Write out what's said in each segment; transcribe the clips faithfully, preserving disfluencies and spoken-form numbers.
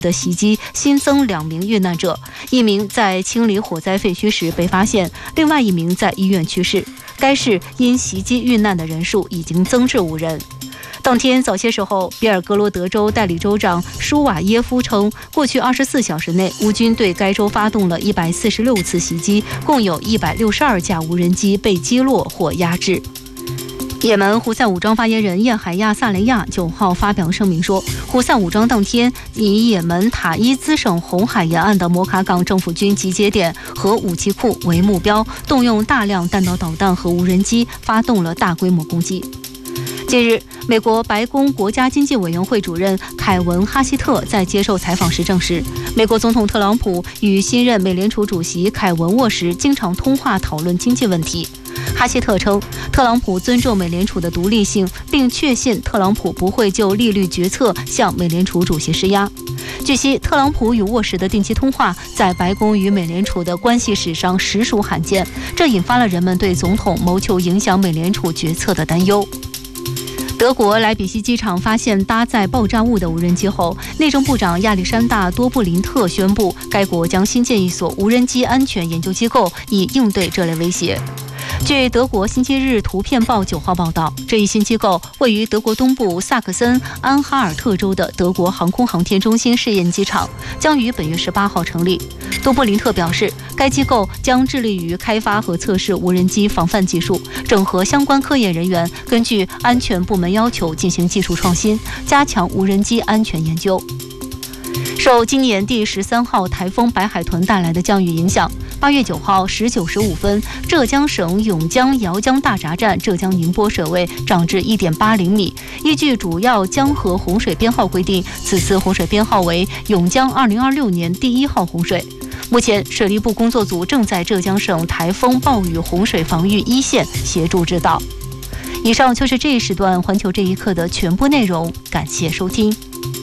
的袭击新增两名遇难者，一名在清理火灾废墟时被发现，另外一名在医院去世。该市因袭击遇难的人数已经增至五人。当天早些时候，比尔格罗德州代理州长舒瓦耶夫称，过去二十四小时内，乌军对该州发动了一百四十六次袭击，共有一百六十二架无人机被击落或压制。也门胡塞武装发言人叶海亚·萨雷亚九号发表声明说，胡塞武装当天以也门塔伊兹省红海沿岸的摩卡港政府军集结点和武器库为目标，动用大量弹道导弹和无人机，发动了大规模攻击。近日，美国白宫国家经济委员会主任凯文·哈希特在接受采访时证实，美国总统特朗普与新任美联储主席凯文沃时经常通话讨论经济问题。哈希特称，特朗普尊重美联储的独立性，并确信特朗普不会就利率决策向美联储主席施压。据悉，特朗普与沃什的定期通话在白宫与美联储的关系史上实属罕见，这引发了人们对总统谋求影响美联储决策的担忧。德国莱比锡机场发现搭载爆炸物的无人机后，内政部长亚历山大·多布林特宣布，该国将新建一所无人机安全研究机构，以应对这类威胁。据德国《星期日图片报》九号报道，这一新机构位于德国东部萨克森安哈尔特州的德国航空航天中心试验机场，将于本月十八号成立。多布林特表示，该机构将致力于开发和测试无人机防范技术，整合相关科研人员，根据安全部门要求进行技术创新，加强无人机安全研究。受今年第十三号台风白海豚带来的降雨影响，八月九号十九时五分，浙江省颍江姚江大闸站浙江宁波水位涨至 一点八零米。依据主要江河洪水编号规定，此次洪水编号为颍江二零二六年第一号洪水。目前，水利部工作组正在浙江省台风暴雨洪水防御一线协助指导。以上就是这一时段环球这一刻的全部内容，感谢收听。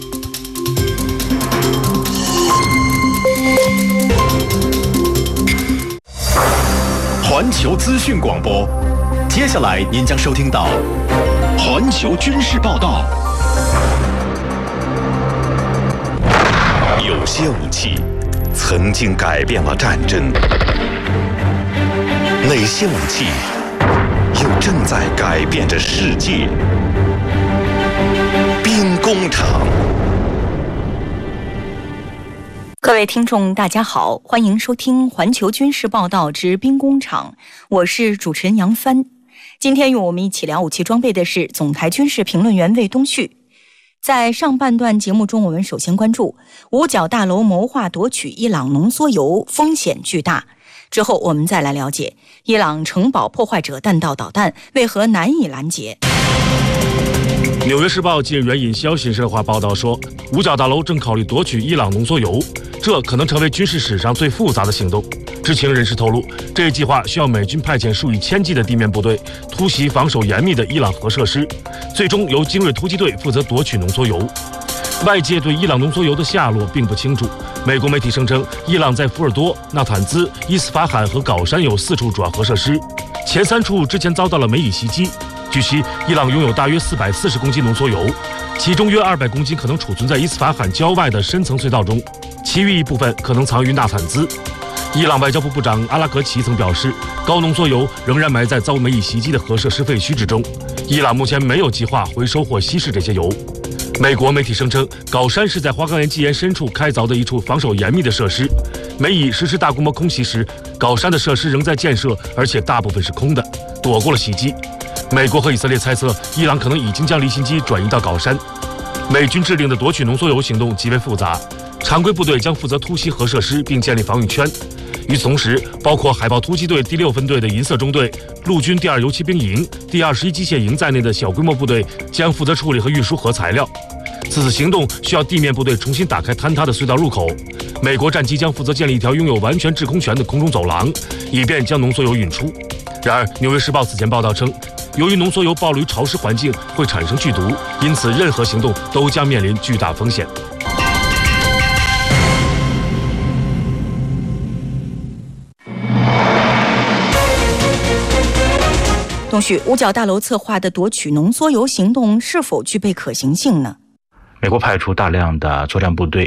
环球资讯广播，接下来您将收听到环球军事报道。有些武器曾经改变了战争，哪些武器又正在改变着世界？兵工厂。 各位听众大家好，欢迎收听环球军事报道之兵工厂，我是主持人杨帆。今天与我们一起聊武器装备的是总台军事评论员魏东旭。在上半段节目中，我们首先关注五角大楼谋划夺取伊朗浓缩铀风险巨大，之后我们再来了解伊朗城堡破坏者弹道导弹为何难以拦截。 纽约时报近日援引消息社化报道说，五角大楼正考虑夺取伊朗浓缩铀，这可能成为军事史上最复杂的行动。知情人士透露，这一计划需要美军派遣数以千计的地面部队突袭防守严密的伊朗核设施，最终由精锐突击队负责夺取浓缩铀。外界对伊朗浓缩铀的下落并不清楚。美国媒体声称，伊朗在福尔多、纳坦兹、伊斯法罕和镐山有四处主要核设施，前三处之前遭到了美以袭击。据悉，伊朗拥有大约四百四十公斤浓缩铀，其中约二百公斤可能储存在伊斯法罕郊外的深层隧道中，其余一部分可能藏于纳坦兹。伊朗外交部部长阿拉格齐曾表示，高浓缩铀仍然埋在遭美以袭击的核设施废墟之中，伊朗目前没有计划回收或稀释这些铀。美国媒体声称，镐山是在花岗岩基岩深处开凿的一处防守严密的设施，美以实施大规模空袭时，镐山的设施仍在建设，而且大部分是空的，躲过了袭击。美国和以色列猜测，伊朗可能已经将离心机转移到镐山。美军制定的夺取浓缩铀行动极为复杂，常规部队将负责突袭核设施并建立防御圈。与此同时，包括海豹突击队第六分队的银色中队、陆军第二游骑兵营、第二十一机械营在内的小规模部队将负责处理和运输核材料。此次行动需要地面部队重新打开坍塌的隧道入口，美国战机将负责建立一条拥有完全制空权的空中走廊，以便将浓缩铀运出。然而，《纽约时报》此前报道称，由于浓缩铀暴露于潮湿环境会产生剧毒，因此任何行动都将面临巨大风险。 东旭，五角大楼策划的夺取浓缩铀行动是否具备可行性呢？ 美国派出大量的作战部队，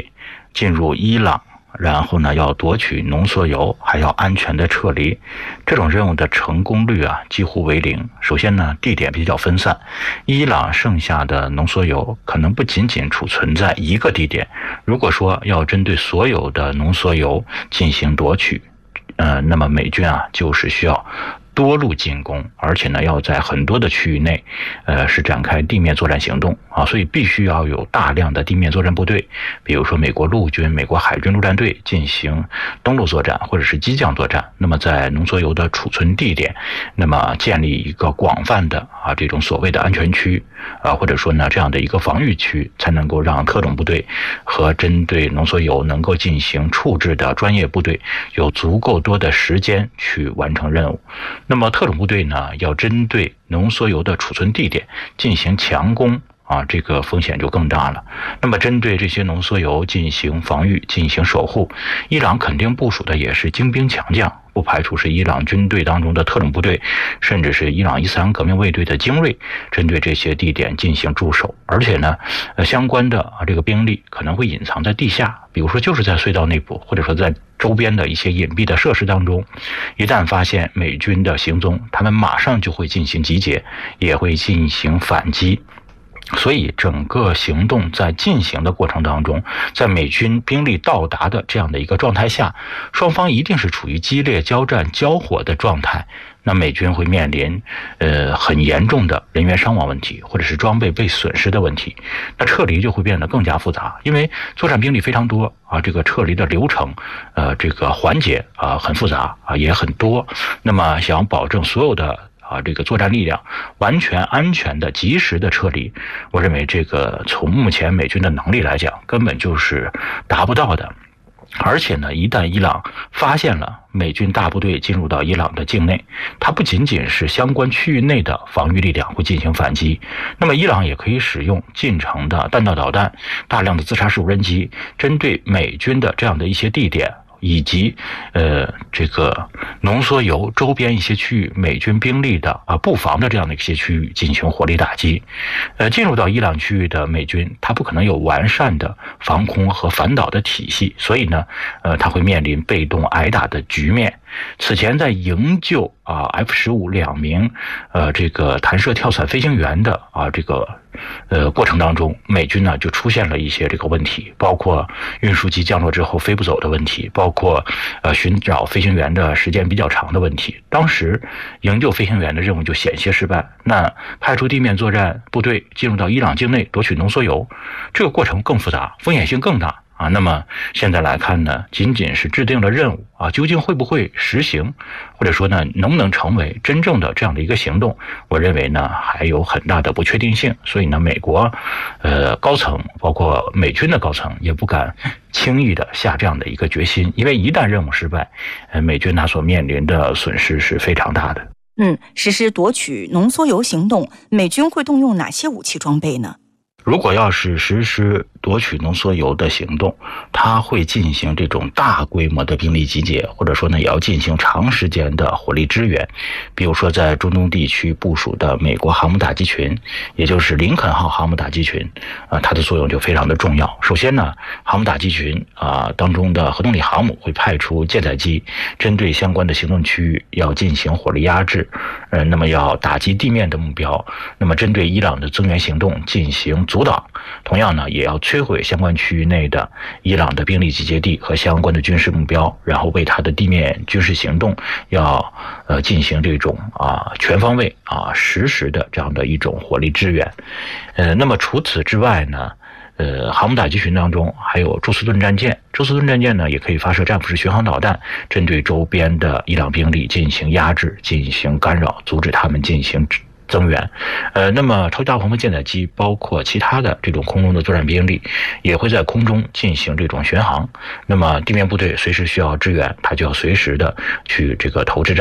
进入伊朗，然后呢要夺取浓缩铀，还要安全的撤离，这种任务的成功率啊几乎为零。首先呢，地点比较分散，伊朗剩下的浓缩铀可能不仅仅储存在一个地点，如果说要针对所有的浓缩铀进行夺取，呃，那么美军啊就是需要多路进攻，而且呢要在很多的区域内，呃是展开地面作战行动啊，所以必须要有大量的地面作战部队，比如说美国陆军、美国海军陆战队进行登陆作战或者是机降作战。那么在浓缩铀的储存地点，那么建立一个广泛的啊这种所谓的安全区啊，或者说呢这样的一个防御区，才能够让特种部队和针对浓缩铀能够进行处置的专业部队有足够多的时间去完成任务。那么特种部队呢，要针对浓缩铀的储存地点进行强攻啊，这个风险就更大了。那么针对这些浓缩铀进行防御、进行守护，伊朗肯定部署的也是精兵强将，不排除是伊朗军队当中的特种部队，甚至是伊朗伊斯兰革命卫队的精锐，针对这些地点进行驻守。而且呢，呃，相关的啊这个兵力可能会隐藏在地下，比如说就是在隧道内部，或者说在周边的一些隐蔽的设施当中。一旦发现美军的行踪，他们马上就会进行集结，也会进行反击。所以整个行动在进行的过程当中，在美军兵力到达的这样的一个状态下，双方一定是处于激烈交战交火的状态。那美军会面临呃很严重的人员伤亡问题，或者是装备被损失的问题。那撤离就会变得更加复杂，因为作战兵力非常多啊，这个撤离的流程呃这个环节啊很复杂啊也很多。那么想要保证所有的啊，这个作战力量完全安全的及时的撤离，我认为这个从目前美军的能力来讲，根本就是达不到的。而且呢，一旦伊朗发现了美军大部队进入到伊朗的境内，它不仅仅是相关区域内的防御力量会进行反击，那么伊朗也可以使用近程的弹道导弹、大量的自杀式无人机，针对美军的这样的一些地点，以及呃这个浓缩铀周边一些区域美军兵力的啊布防的这样的一些区域进行火力打击。呃进入到伊朗区域的美军，它不可能有完善的防空和反导的体系，所以呢呃它会面临被动挨打的局面。此前在营救啊 F 十五 两名呃这个弹射跳伞飞行员的啊这个呃过程当中，美军呢就出现了一些这个问题，包括运输机降落之后飞不走的问题，包括呃寻找飞行员的时间比较长的问题。当时营救飞行员的任务就险些失败，那派出地面作战部队进入到伊朗境内夺取浓缩铀，这个过程更复杂，风险性更大啊。那么现在来看呢，仅仅是制定了任务啊，究竟会不会实行，或者说呢能不能成为真正的这样的一个行动，我认为呢还有很大的不确定性。所以呢美国呃高层包括美军的高层也不敢轻易的下这样的一个决心，因为一旦任务失败，呃美军他所面临的损失是非常大的。 嗯，实施夺取浓缩铀行动，美军会动用哪些武器装备呢？ 如果要是实施夺取浓缩铀的行动，它会进行这种大规模的兵力集结，或者说呢也要进行长时间的火力支援。比如说在中东地区部署的美国航母打击群，也就是林肯号航母打击群啊、呃，它的作用就非常的重要。首先呢，航母打击群啊、呃、当中的核动力航母会派出舰载机，针对相关的行动区域要进行火力压制，呃，那么要打击地面的目标，那么针对伊朗的增援行动进行阻挡，同样呢也要摧毁相关区域内的伊朗的兵力集结地和相关的军事目标，然后为他的地面军事行动要呃进行这种啊全方位啊实时的这样的一种火力支援。呃那么除此之外呢，呃航母打击群当中还有宙斯盾战舰，宙斯盾战舰呢也可以发射战斧式巡航导弹，针对周边的伊朗兵力进行压制、进行干扰，阻止他们进行增援。呃，那么超级大黄蜂舰载机包括其他的这种空中的作战兵力，也会在空中进行这种巡航。那么地面部队随时需要支援，它就要随时的去这个投掷炸弹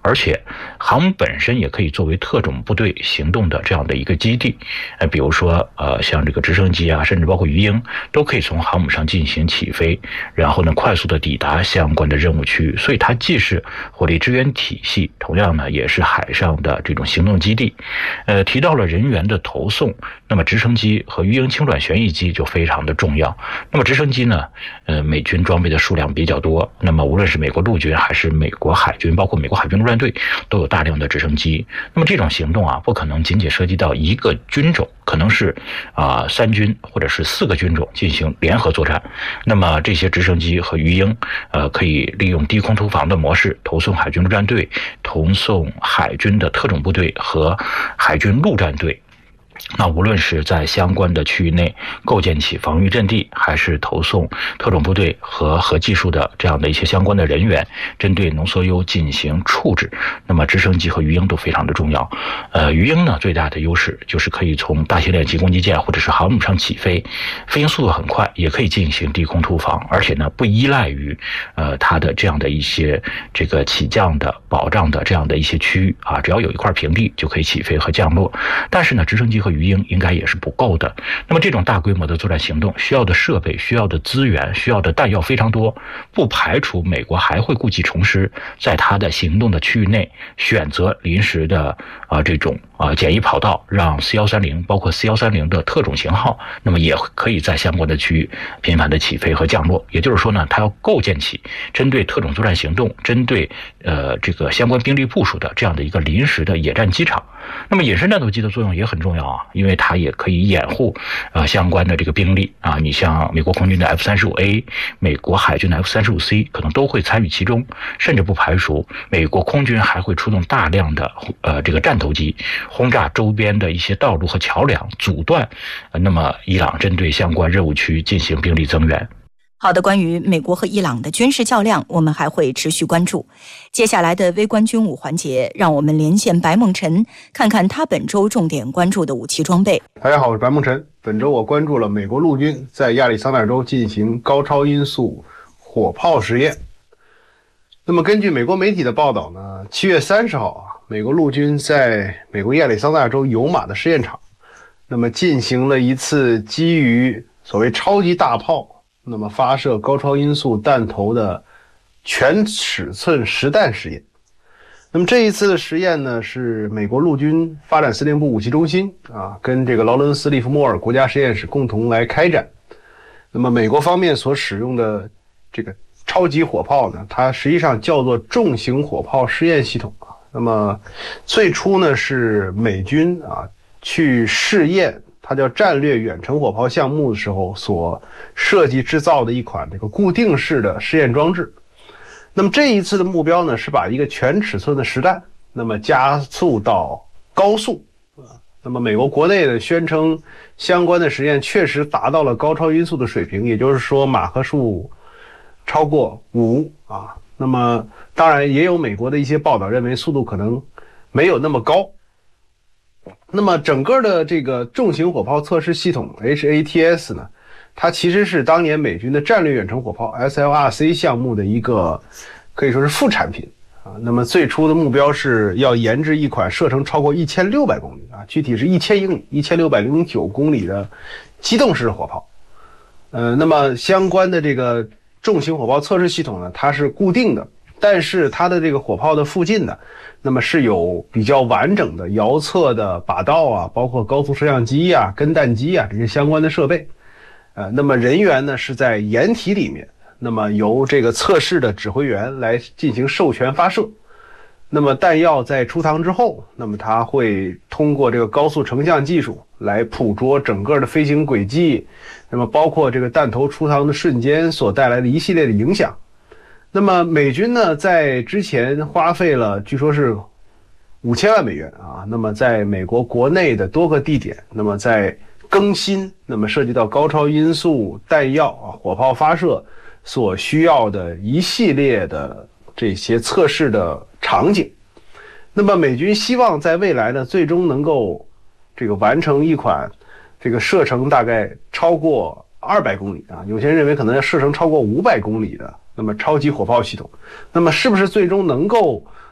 而且航母本身也可以作为特种部队行动的这样的一个基地，呃，比如说呃，像这个直升机啊，甚至包括鱼鹰，都可以从航母上进行起飞，然后呢，快速的抵达相关的任务区域。所以它既是火力支援体系，同样呢，也是海上的这种行动基地。呃，提到了人员的投送，那么直升机和鱼鹰轻转旋翼机就非常的重要。那么直升机呢，呃，美军装备的数量比较多，那么无论是美国陆军还是美国海军，包括美国海军陆战队都有大量的直升机。那么这种行动啊，不可能仅仅涉及到一个军种，可能是啊、呃、三军或者是四个军种进行联合作战。那么这些直升机和鱼鹰，呃，可以利用低空突防的模式投送海军陆战队，投送海军的特种部队和海军陆战队。那无论是在相关的区域内构建起防御阵地，还是投送特种部队和核技术的这样的一些相关的人员，针对浓缩铀进行处置，那么直升机和鱼鹰都非常的重要。呃，鱼鹰呢最大的优势就是可以从大型链级攻击舰或者是航母上起飞，飞行速度很快，也可以进行低空突防，而且呢不依赖于呃它的这样的一些这个起降的保障的这样的一些区域啊，只要有一块平地就可以起飞和降落。但是呢，直升机和鱼鹰应该也是不够的。那么这种大规模的作战行动需要的设备、需要的资源、需要的弹药非常多，不排除美国还会故技重施，在它的行动的区域内选择临时的啊、呃、这种啊、呃、简易跑道，让 C 一三零包括 C 一三零的特种型号，那么也可以在相关的区域频繁的起飞和降落。也就是说呢，它要构建起针对特种作战行动、针对呃这个相关兵力部署的这样的一个临时的野战机场。那么隐身战斗机的作用也很重要啊，因为它也可以掩护呃相关的这个兵力啊，你像美国空军的 F 三十五 A、美国海军的 F 三十五 C 可能都会参与其中，甚至不排除美国空军还会出动大量的呃这个战斗机轰炸周边的一些道路和桥梁，阻断呃那么伊朗针对相关任务区进行兵力增援。 好的，关于美国和伊朗的军事较量，我们还会持续关注。接下来的微观军武环节，让我们连线白梦辰，看看他本周重点关注的武器装备。 大家好，我是白梦辰。本周我关注了美国陆军在亚利桑那州进行高超音速火炮实验。那么根据美国媒体的报道呢，七月三十号啊，美国陆军在美国亚利桑那州油马的试验场，那么进行了一次基于所谓超级大炮那么发射高超音速弹头的全尺寸实弹实验。那么这一次的实验呢，是美国陆军发展司令部武器中心啊，跟这个劳伦斯利弗莫尔国家实验室共同来开展。那么美国方面所使用的这个超级火炮呢，它实际上叫做重型火炮试验系统啊。那么最初呢是美军啊去试验它叫战略远程火炮项目的时候所设计制造的一款这个固定式的试验装置。那么这一次的目标呢，是把一个全尺寸的实弹那么加速到高速。那么美国国内的宣称相关的实验确实达到了高超音速的水平，也就是说马赫数超过五啊。那么当然也有美国的一些报道认为速度可能没有那么高。那么整个的这个重型火炮测试系统 H A T S 呢，它其实是当年美军的战略远程火炮 S L R C 项目的一个可以说是副产品啊。那么最初的目标是要研制一款射程超过一千六百公里啊，具体是一千英里一千六百零九公里的机动式火炮。呃，那么相关的这个重型火炮测试系统呢，它是固定的，但是它的这个火炮的附近呢，那么是有比较完整的遥测的靶道啊，包括高速摄像机啊、跟弹机啊这些相关的设备。呃，那么人员呢是在掩体里面，那么由这个测试的指挥员来进行授权发射。那么弹药在出膛之后，那么它会通过这个高速成像技术来捕捉整个的飞行轨迹，那么包括这个弹头出膛的瞬间所带来的一系列的影响。那么美军呢，在之前花费了据说是五千万美元啊，那么在美国国内的多个地点，那么在更新，那么涉及到高超音速弹药啊、火炮发射所需要的一系列的这些测试的场景。那么美军希望在未来呢，最终能够这个完成一款这个射程大概超过二百公里啊，有些人认为可能要射程超过五百公里的那么超级火炮系统。那么是不是最终能够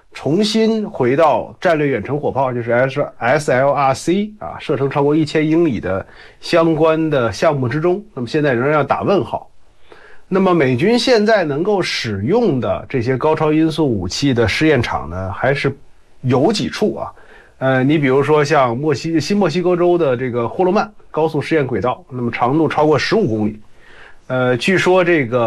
重新回到战略远程火炮，就是 S L R C 啊，射程超过一千英里的相关的项目之中，那么现在仍然要打问号。那么美军现在能够使用的这些高超音速武器的试验场呢，还是有几处啊。呃，你比如说像墨西新墨西哥州的这个霍罗曼高速试验轨道，那么长度超过十五公里。呃，据说这个